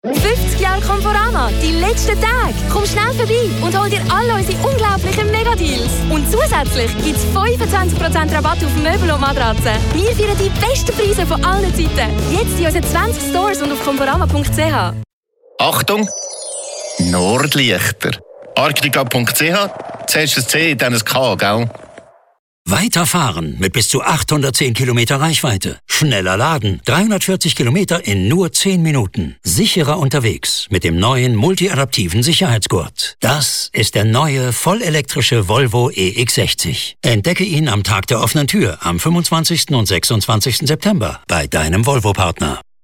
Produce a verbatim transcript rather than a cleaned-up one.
fünfzig Jahre Conforama, die letzten Tage. Komm schnell vorbei und hol dir alle unsere unglaublichen Megadeals. Und zusätzlich gibt es fünfundzwanzig Prozent Rabatt auf Möbel und Matratzen. Wir feiern die besten Preise von allen Zeiten. Jetzt in unseren zwanzig Stores und auf conforama punkt c h. Achtung! Nordlichter. Arctica punkt c h. Zuerst ein C, dann ein K, gell? Weiterfahren mit bis zu achthundertzehn Kilometer Reichweite. Schneller laden. dreihundertvierzig Kilometer in nur zehn Minuten. Sicherer unterwegs mit dem neuen multiadaptiven Sicherheitsgurt. Das ist der neue vollelektrische Volvo E X sechzig. Entdecke ihn am Tag der offenen Tür am fünfundzwanzigsten und sechsundzwanzigsten September bei deinem Volvo-Partner.